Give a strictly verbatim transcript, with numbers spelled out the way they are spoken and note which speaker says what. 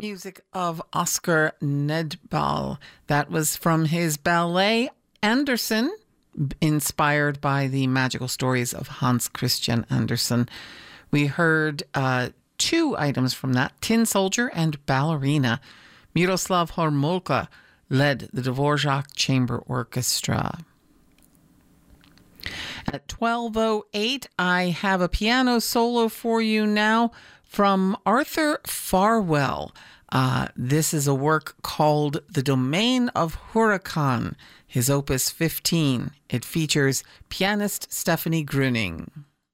Speaker 1: Music of Oscar Nedbal. That was from his ballet Andersen, inspired by the magical stories of Hans Christian Andersen. We heard uh, two items from that, Tin Soldier and Ballerina. Miroslav Homolka led the Dvorak Chamber Orchestra. At twelve oh eight, I have a piano solo for you now from Arthur Farwell. Uh, this is a work called The Domain of Huracan, his opus fifteen. It features pianist Stephanie Gruning.